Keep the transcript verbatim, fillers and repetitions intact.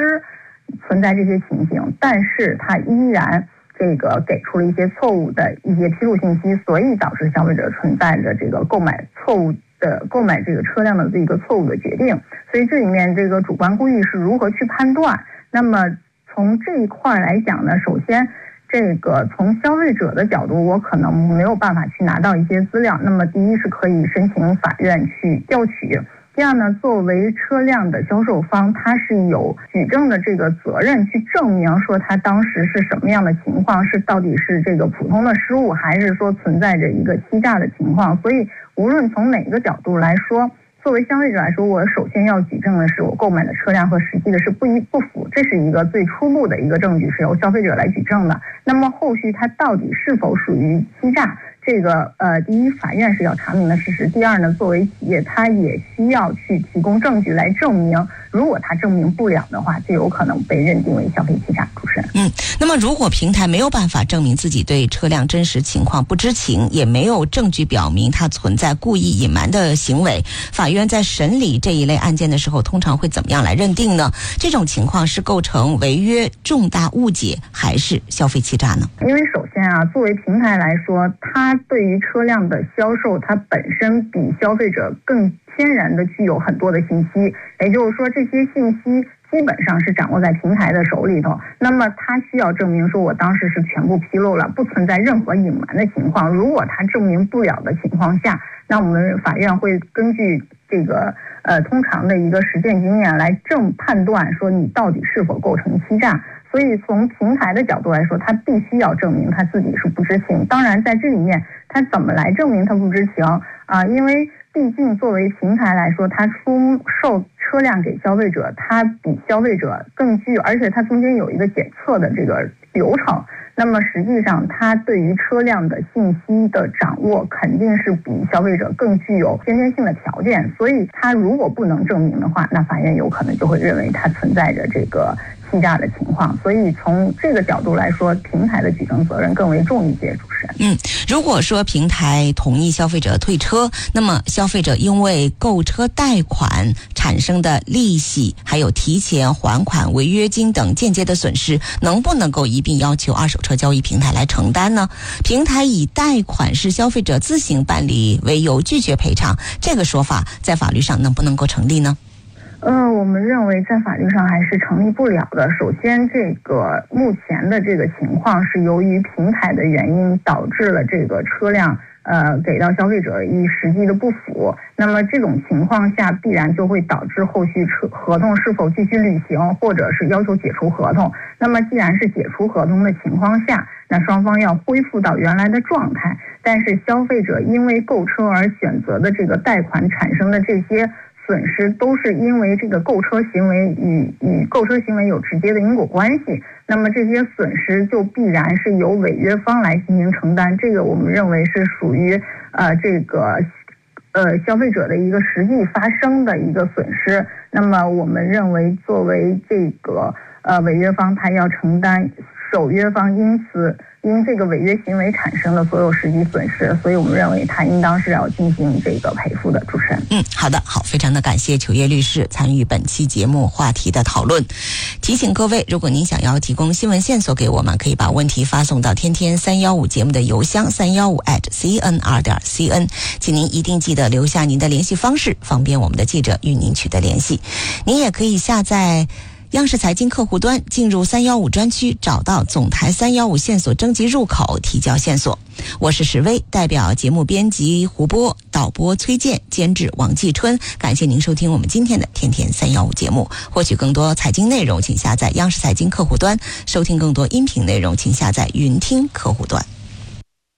知存在这些情形，但是他依然这个给出了一些错误的一些披露信息，所以导致消费者存在着这个购买错误的购买这个车辆的这个错误的决定。所以这里面这个主观故意是如何去判断？那么从这一块来讲呢，首先这个从消费者的角度，我可能没有办法去拿到一些资料。那么第一是可以申请法院去调取。第二呢，作为车辆的销售方，他是有举证的这个责任，去证明说他当时是什么样的情况，是到底是这个普通的失误，还是说存在着一个欺诈的情况。所以无论从哪个角度来说，作为消费者来说，我首先要举证的是我购买的车辆和实际的是不一不符，这是一个最初步的一个证据，是由消费者来举证的。那么后续它到底是否属于欺诈，这个呃，第一，法院是要查明的事实；第二呢，作为企业，它也需要去提供证据来证明。如果它证明不了的话，就有可能被认定为消费欺诈。主持人， 嗯，那么如果平台没有办法证明自己对车辆真实情况不知情，也没有证据表明它存在故意隐瞒的行为，法院在审理这一类案件的时候，通常会怎么样来认定呢？这种情况是构成违约、重大误解，还是消费欺诈呢？ 因为首先啊，作为平台来说，它对于车辆的销售，它本身比消费者更天然的具有很多的信息，也就是说，这些信息基本上是掌握在平台的手里头。那么他需要证明说我当时是全部披露了，不存在任何隐瞒的情况。如果他证明不了的情况下，那我们法院会根据这个呃通常的一个实践经验来正判断说你到底是否构成欺诈。所以从平台的角度来说，他必须要证明他自己是不知情。当然在这里面他怎么来证明他不知情啊？因为毕竟作为平台来说，他出售车辆给消费者，他比消费者更具，而且他中间有一个检测的这个流程。那么实际上他对于车辆的信息的掌握肯定是比消费者更具有先天性的条件，所以他如果不能证明的话，那法院有可能就会认为他存在着这个欺诈的情况。所以从这个角度来说，平台的举证责任更为重一些。主持人， 嗯，如果说平台同意消费者退车，那么消费者因为购车贷款产生的利息，还有提前还款、违约金等间接的损失，能不能够一并要求二手车交易平台来承担呢？平台以贷款是消费者自行办理为由拒绝赔偿，这个说法在法律上能不能够成立呢？ 呃，我们认为在法律上还是成立不了的。首先，这个目前的这个情况是由于平台的原因导致了这个车辆呃给到消费者与实际的不符。那么这种情况下，必然就会导致后续车合同是否继续履行，或者是要求解除合同。那么既然是解除合同的情况下，那双方要恢复到原来的状态。但是消费者因为购车而选择的这个贷款产生的这些损失，都是因为这个购车行为与与购车行为有直接的因果关系，那么这些损失就必然是由违约方来进行承担。这个我们认为是属于呃这个呃消费者的一个实际发生的一个损失。那么我们认为作为这个呃违约方，他要承担守约方因此因这个违约行为产生的所有实际损失，所以我们认为他应当是要进行这个赔付的。主持人， 嗯，好的，好，非常的感谢求业律师参与本期节目话题的讨论。提醒各位，如果您想要提供新闻线索给我们，可以把问题发送到天天三一五节目的邮箱三一五 at c n r 点 c n， 请您一定记得留下您的联系方式，方便我们的记者与您取得联系。您也可以下载央视财经客户端，进入三一五专区，找到总台三一五线索征集入口，提交线索。我是史薇，代表节目编辑胡波、导播崔健、监制王继春，感谢您收听我们今天的天天三一五节目。获取更多财经内容，请下载央视财经客户端；收听更多音频内容，请下载云听客户端。